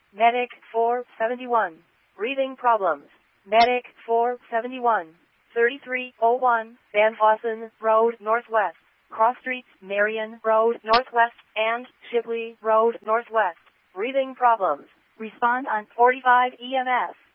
Medic 471. Breathing problems. Medic 471. 3301 Van Fossen Road Northwest. Cross Streets, Marion Road Northwest, and Shipley Road Northwest. Breathing problems. Respond on 45 EMS.